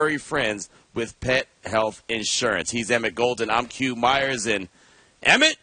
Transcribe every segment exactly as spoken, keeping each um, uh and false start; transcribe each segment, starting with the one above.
furry friends with Pet Health Insurance. He's Emmett Golden. I'm Q Myers. And Emmett,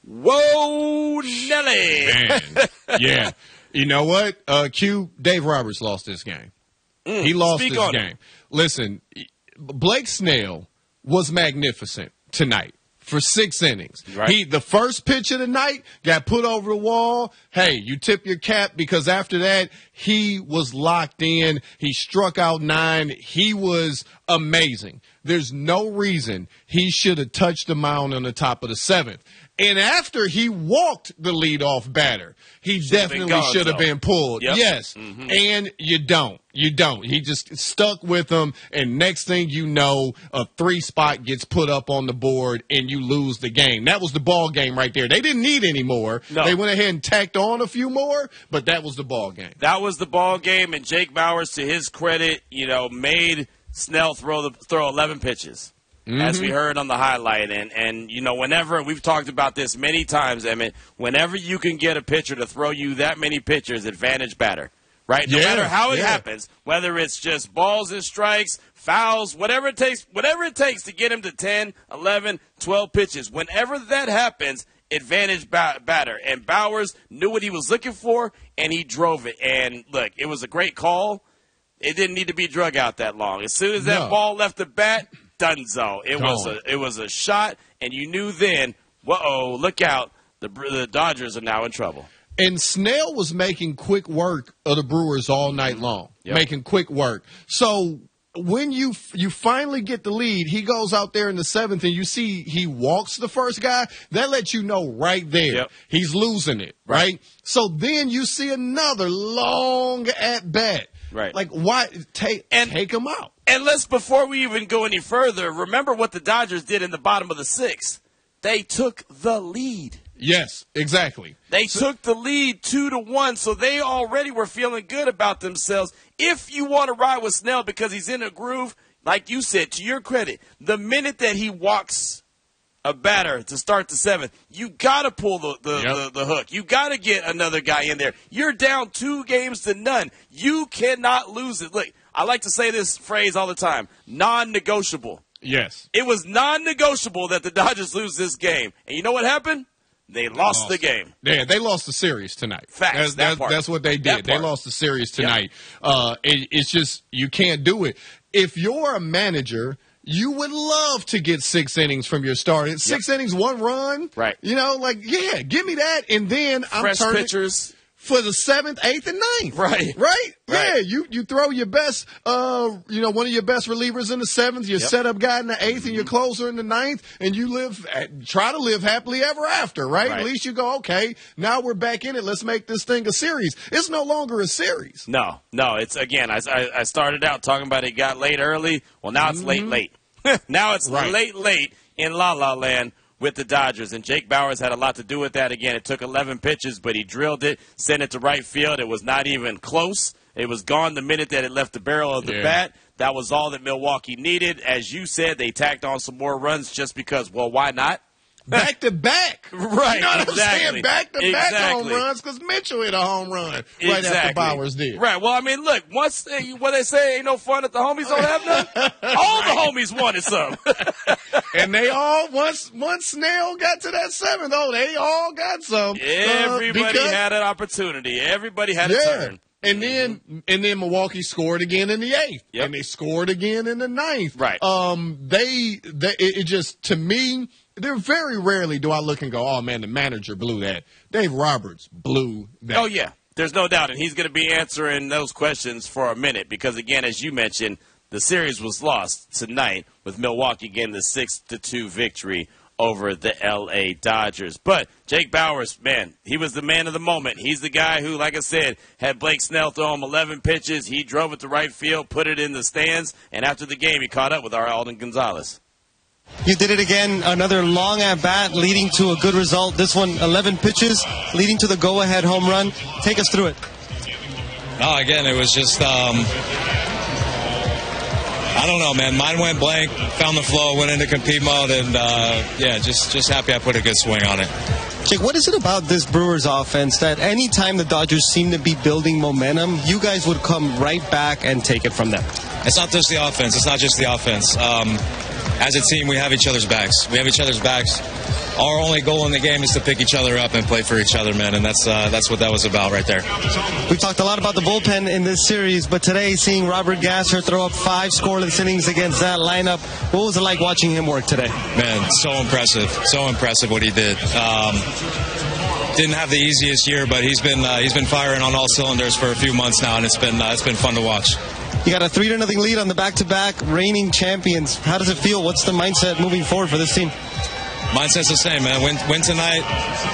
whoa, Nelly. Man, yeah. You know what? Uh, Q, Dave Roberts lost this game. Mm, he lost this game. It. Listen, Blake Snell was magnificent tonight for six innings. Right. He the first pitch of the night got put over the wall. Hey, you tip your cap because after that he was locked in. He struck out nine. He was amazing. There's no reason he should have touched the mound on the top of the seventh. And after he walked the leadoff batter, he should definitely should have been pulled. Yep. Yes. Mm-hmm. And you don't. You don't. He just stuck with him, and next thing you know, a three spot gets put up on the board, and you lose the game. That was the ball game right there. They didn't need any more. No. They went ahead and tacked on a few more, but that was the ball game. That was the ball game, and Jake Bauers, to his credit, you know, made Snell throw the throw eleven pitches. Mm-hmm. As we heard on the highlight. And, and, you know, whenever, we've talked about this many times, Emmett, whenever you can get a pitcher to throw you that many pitches, advantage batter, right? No yeah, matter how it yeah. happens, whether it's just balls and strikes, fouls, whatever it takes, whatever it takes to get him to ten, eleven, twelve pitches, whenever that happens, advantage bat- batter. And Bauers knew what he was looking for, and he drove it. And, look, it was a great call. It didn't need to be drug out that long. As soon as that no. ball left the bat, Dunzo. It Gone. was a it was a shot, and you knew then, whoa, look out, the the Dodgers are now in trouble. And Snell was making quick work of the Brewers all night long, yep. making quick work. So when you you finally get the lead, he goes out there in the seventh, and you see he walks the first guy. That lets you know right there yep. he's losing it, right? right? So then you see another long at bat. Right. Like, why take and, take him out? And let's, before we even go any further, remember what the Dodgers did in the bottom of the sixth. They took the lead. Yes, exactly. They so, took the lead two to one, so they already were feeling good about themselves. If you want to ride with Snell because he's in a groove, like you said, to your credit, the minute that he walks a batter to start the seventh, you got to pull the the, yep. the the hook. You got to get another guy in there. You're down two games to none. You cannot lose it. Look, I like to say this phrase all the time, non-negotiable. Yes. It was non-negotiable that the Dodgers lose this game. And you know what happened? They lost, lost the game. Yeah, they lost the series tonight. Facts. That's, that that's, part. that's what they did. They lost the series tonight. Yep. Uh, it, it's just, you can't do it. If you're a manager, you would love to get six innings from your start. It's six yep. innings, one run. Right. You know, like, yeah, give me that. And then Fresh I'm turning pitchers. For the seventh, eighth, and ninth. Right. Right? Right. Yeah, you, you throw your best, uh, you know, one of your best relievers in the seventh, your yep. setup guy in the eighth, mm-hmm. and your closer in the ninth, and you live, try to live happily ever after, right? right? At least you go, okay, now we're back in it. Let's make this thing a series. It's no longer a series. No, no. It's, again, I, I started out talking about it got late early. Well, now it's mm-hmm. late, late. Now it's right. late, late in La La Land with the Dodgers, and Jake Bauers had a lot to do with that. Again, it took eleven pitches, but he drilled it, sent it to right field. It was not even close. It was gone the minute that it left the barrel of the yeah. bat. That was all that Milwaukee needed. As you said, they tacked on some more runs just because, well, why not? Back to back. Right, you know what exactly. I'm saying? Back to back exactly. home runs because Mitchell hit a home run right exactly. after Bauers did. Right. Well, I mean, look, once what they say ain't no fun if the homies don't have none. All the homies wanted some. And they all, once once Snell got to that seventh, oh, they all got some. Everybody uh, because, had an opportunity. Everybody had a yeah. turn. And then mm-hmm. and then Milwaukee scored again in the eighth. Yep. And they scored again in the ninth. Right. Um, they, they it, it just, to me, there very rarely do I look and go, oh, man, the manager blew that. Dave Roberts blew that. Oh, yeah. There's no doubt. And he's going to be answering those questions for a minute because, again, as you mentioned, the series was lost tonight with Milwaukee getting the six to two victory over the L A Dodgers. But Jake Bauers, man, he was the man of the moment. He's the guy who, like I said, had Blake Snell throw him eleven pitches. He drove it to right field, put it in the stands, and after the game, he caught up with our Alden Gonzalez. You did it again, another long at-bat leading to a good result. This one, eleven pitches, leading to the go-ahead home run. Take us through it. No, again, it was just, um, I don't know, man. Mine went blank, found the flow, went into compete mode, and, uh, yeah, just, just happy I put a good swing on it. Jake, what is it about this Brewers offense that anytime the Dodgers seem to be building momentum, you guys would come right back and take it from them? it's not just the offense. It's not just the offense. Um, as a team, we have each other's backs. We have each other's backs. Our only goal in the game is to pick each other up and play for each other, man, and that's uh, that's what that was about right there. We talked a lot about the bullpen in this series, but today seeing Robert Gasser throw up five scoreless innings against that lineup, what was it like watching him work today? Man, so impressive. So impressive what he did. Um, didn't have the easiest year, but he's been uh, he's been firing on all cylinders for a few months now, and it's been uh, it's been fun to watch. You got a three to nothing lead on the back-to-back reigning champions. How does it feel? What's the mindset moving forward for this team? Mindset's the same, man. Win, win tonight.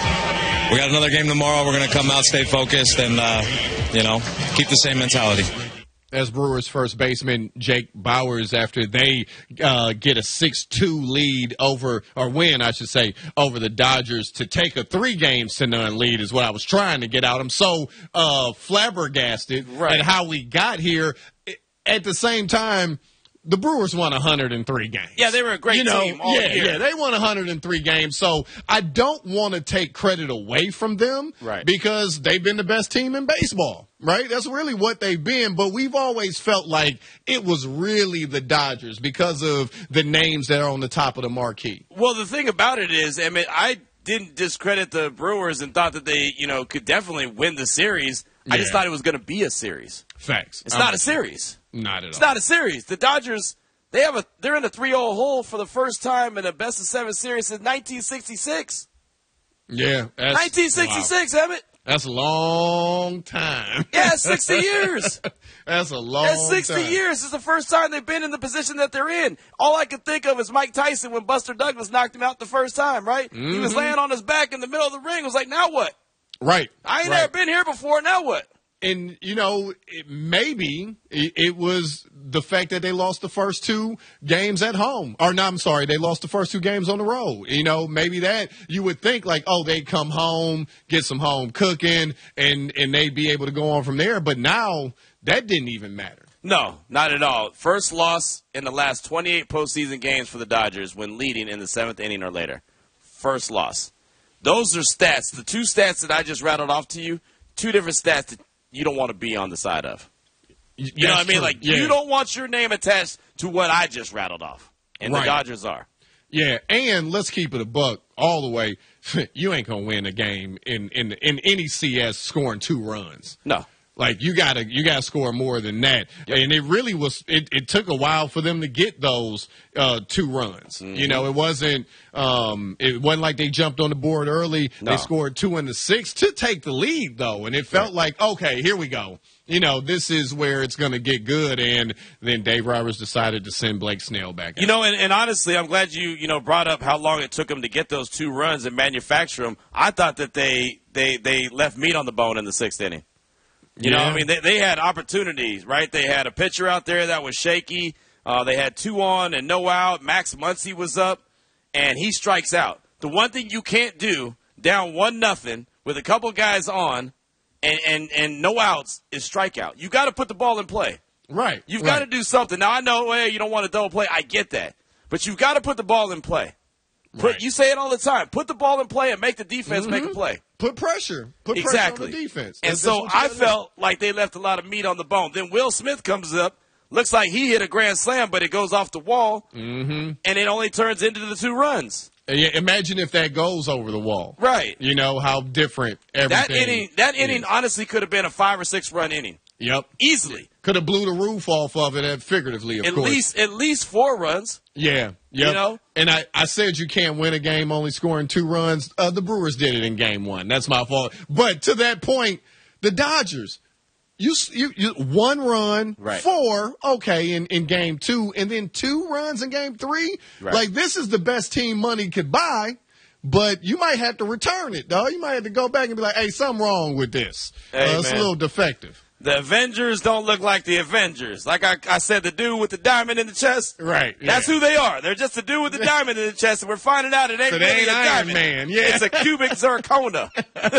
We got another game tomorrow. We're going to come out, stay focused, and, uh, you know, keep the same mentality. As Brewers first baseman Jake Bauers, after they uh, get a six two lead over, or win, I should say, over the Dodgers to take a three games to none lead is what I was trying to get out. I'm so uh, flabbergasted right. at how we got here. At the same time, the Brewers won one hundred three games. Yeah, they were a great you know, team all yeah, year. Yeah, they won one hundred three games. So I don't want to take credit away from them right. because they've been the best team in baseball, right? That's really what they've been. But we've always felt like it was really the Dodgers because of the names that are on the top of the marquee. Well, the thing about it is, I mean, I didn't discredit the Brewers and thought that they, you know, could definitely win the series. Yeah. I just thought it was going to be a series. Facts. It's I'm not a series. Not at It's all. not a series. The Dodgers, they have a they're in a three oh hole for the first time in a best of seven series since nineteen sixty-six. Yeah. That's, nineteen sixty-six, wow. Emmett. That's a long time. Yeah, sixty years. That's a long That's sixty time. years. It's the first time they've been in the position that they're in. All I could think of is Mike Tyson when Buster Douglas knocked him out the first time, right? Mm-hmm. He was laying on his back in the middle of the ring. It was like, now what? Right. I ain't right. never been here before. Now what? And, you know, it, maybe it, it was the fact that they lost the first two games at home. Or, no, I'm sorry, they lost the first two games on the road. You know, maybe that you would think like, oh, they'd come home, get some home cooking, and, and they'd be able to go on from there. But now that didn't even matter. No, not at all. First loss in the last twenty-eight postseason games for the Dodgers when leading in the seventh inning or later. First loss. Those are stats. The two stats that I just rattled off to you, two different stats that you don't want to be on the side of. You That's know what I mean? true. Like, yeah. you don't want your name attached to what I just rattled off. And Right. the Dodgers are. Yeah, and let's keep it a buck all the way. You ain't going to win a game in, in, in any C S scoring two runs. No. Like you gotta you gotta score more than that, Yep. and it really was. It, it took a while for them to get those uh, two runs. Mm-hmm. You know, it wasn't um, it wasn't like they jumped on the board early. No. They scored two in the sixth to take the lead, though, and it felt like okay, here we go. You know, this is where it's going to get good, and then Dave Roberts decided to send Blake Snell back out. You know, and, and honestly, I'm glad you you know brought up how long it took them to get those two runs and manufacture them. I thought that they they they left meat on the bone in the sixth inning. You know, Yeah. I mean, they, they had opportunities, right? They had a pitcher out there that was shaky. Uh, they had two on and no out. Max Muncy was up, and he strikes out. The one thing you can't do, down one nothing with a couple guys on, and and and no outs, is strikeout. You got to put the ball in play. right? You've right. got to do something. Now I know, hey, you don't want to double play. I get that, but you've got to put the ball in play. Put, Right. You say it all the time. Put the ball in play and make the defense Mm-hmm. make a play. Put pressure. Put Exactly. pressure on the defense. And That's- so that's what you I gotta do. felt like they left a lot of meat on the bone. Then Will Smith comes up, looks like he hit a grand slam, but it goes off the wall, mm-hmm. and it only turns into the two runs. Yeah, imagine if that goes over the wall. Right. You know how different everything. That inning, that is. inning honestly could have been a five or six run inning, Yep. easily. Could have blew the roof off of it, uh, figuratively, of At course. least, at least four runs. Yeah, yep. You know? And I, I said you can't win a game only scoring two runs. Uh, the Brewers did it in game one. That's my fault. But to that point, the Dodgers, you you, you one run, Right. four, okay, in, in game two, and then two runs in game three. Right. Like, this is the best team money could buy. But you might have to return it, dog. You might have to go back and be like, hey, something wrong with this. Hey, uh, it's a man. little defective. The Avengers don't look like the Avengers. Like I, I said, the dude with the diamond in the chest. Right. That's yeah. who they are. They're just a dude with the diamond in the chest, and we're finding out it ain't So they really ain't a Iron diamond. Man, yeah. It's a cubic zirconia.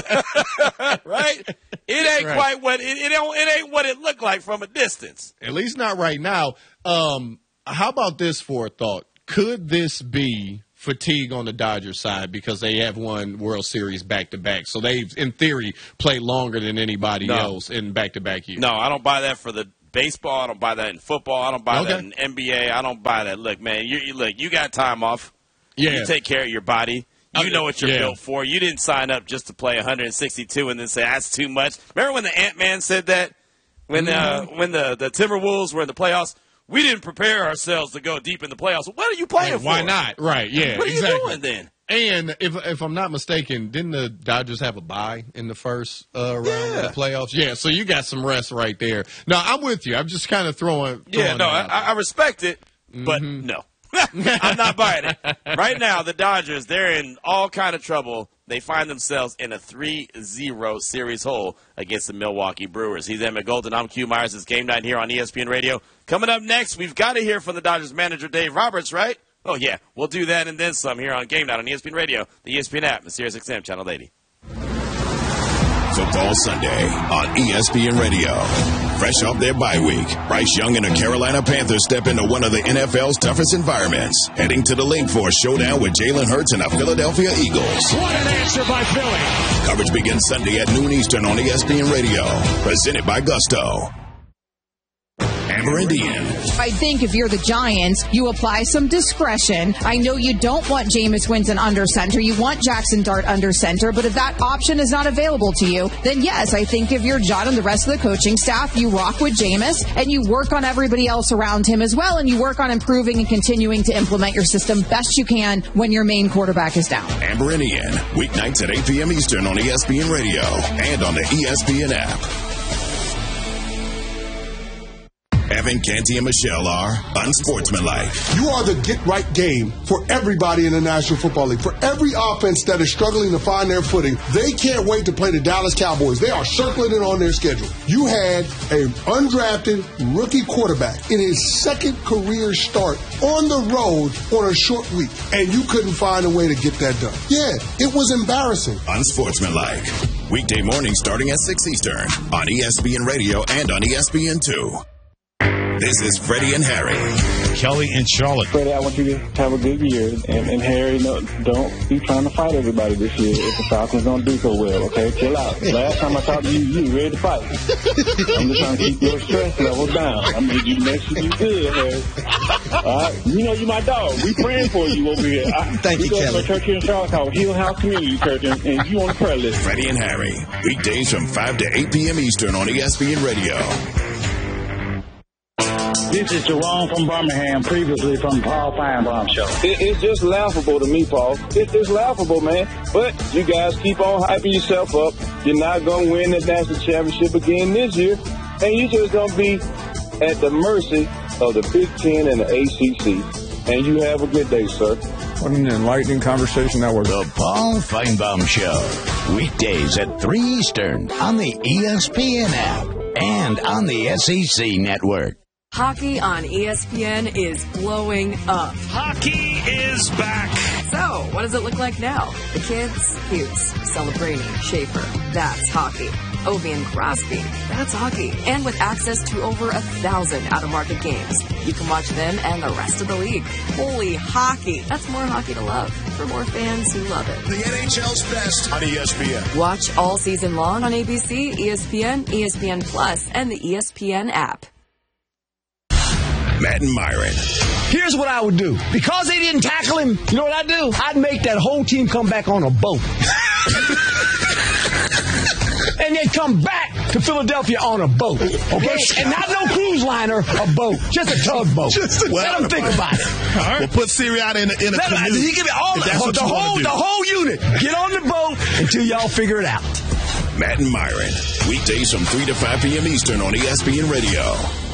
Right? It ain't Right. quite what it, it, don't, it ain't what it looked like from a distance. At least not right now. Um, how about this for a thought? Could this be fatigue on the Dodgers side because they have won World Series back to back? So they've, in theory, played longer than anybody No. else in back to back years. No, I don't buy that for the baseball. I don't buy that in football. I don't buy Okay. that in N B A. I don't buy that. Look, man, you, you look, you got time off. Yeah. You take care of your body. You I- know what you're yeah. built for. You didn't sign up just to play one hundred sixty-two and then say that's too much. Remember when the Ant-Man said that? When Mm-hmm. uh, when the, the Timberwolves were in the playoffs? We didn't prepare ourselves to go deep in the playoffs. What are you playing Hey, for? why not? Right, yeah, What are exactly. you doing then? And if if I'm not mistaken, didn't the Dodgers have a bye in the first uh, round Yeah. of the playoffs? Yeah, so you got some rest right there. No, I'm with you. I'm just kind of throwing. Yeah, throwing no, it out I, I respect it, but Mm-hmm. no. I'm not buying it. Right now, the Dodgers, they're in all kind of trouble. They find themselves in a three zero series hole against the Milwaukee Brewers. He's Emmett Golden. I'm Q Myers. It's Game Night here on E S P N Radio. Coming up next, we've got to hear from the Dodgers manager, Dave Roberts, right? Oh, yeah. We'll do that and then some here on Game Night on E S P N Radio, the E S P N app, and Sirius X M Channel eighty. Football Sunday on E S P N Radio. Fresh off their bye week, Bryce Young and the Carolina Panthers step into one of the N F L's toughest environments, heading to the Link for a showdown with Jalen Hurts and the Philadelphia Eagles. What an answer by Philly. Coverage begins Sunday at noon Eastern on E S P N Radio. Presented by Gusto. Amber Indian. I think if you're the Giants, you apply some discretion. I know you don't want Jameis Winston under center. You want Jackson Dart under center. But if that option is not available to you, then yes, I think if you're John and the rest of the coaching staff, you rock with Jameis and you work on everybody else around him as well. And you work on improving and continuing to implement your system best you can when your main quarterback is down. Amber Indian. Weeknights at eight p.m. Eastern on E S P N Radio and on the E S P N app. Evan, Canty, and Michelle are unsportsmanlike. You are the get-right game for everybody in the National Football League. For every offense that is struggling to find their footing, they can't wait to play the Dallas Cowboys. They are circling it on their schedule. You had an undrafted rookie quarterback in his second career start on the road on a short week, and you couldn't find a way to get that done. Yeah, it was embarrassing. Unsportsmanlike. Weekday morning starting at six Eastern on E S P N Radio and on E S P N two. This is Freddie and Harry. Kelly and Charlotte. Freddie, I want you to have a good year. And, and Harry, no, don't be trying to fight everybody this year if the Falcons don't do so well, okay? Chill out. Last time I talked to you, you were ready to fight. I'm just trying to keep your stress level down. I'm going to make sure you good, Harry. All right? You know you my dog. We praying for you over here. I, Thank you, Kelly. We go Kelly. to a church here in Charlotte called Hill House Community Church, and, and you on the prayer list. Freddie and Harry. Weekdays from five to eight p.m. Eastern on E S P N Radio. This is Jerome from Birmingham, previously from Paul Feinbaum Show. It, it's just laughable to me, Paul. It, it's laughable, man. But you guys keep on hyping yourself up. You're not going to win the national championship again this year. And you're just going to be at the mercy of the Big Ten and the A C C. And you have a good day, sir. What an enlightening conversation that was. The Paul Feinbaum Show. Weekdays at three Eastern on the E S P N app and on the S E C network. Hockey on E S P N is blowing up. Hockey is back. So, what does it look like now? The kids, Hughes, Celebrini, Schaefer. That's hockey. Ovi and Crosby. That's hockey. And with access to over a thousand out-of-market games, you can watch them and the rest of the league. Holy hockey. That's more hockey to love for more fans who love it. The N H L's best on E S P N. Watch all season long on A B C, E S P N, E S P N Plus, and the E S P N app. Matt and Myron. Here's what I would do. Because they didn't tackle him, you know what I'd do? I'd make that whole team come back on a boat. And they'd come back to Philadelphia on a boat. Okay? And not no cruise liner, a boat. Just a tugboat. Just a Let them think about it. All right. We'll put Siri out in a, in a Let canoe. He give me all That's what the, you whole, do. the whole unit. Get on the boat until y'all figure it out. Matt and Myron. Weekdays from three to five p.m. Eastern on E S P N Radio.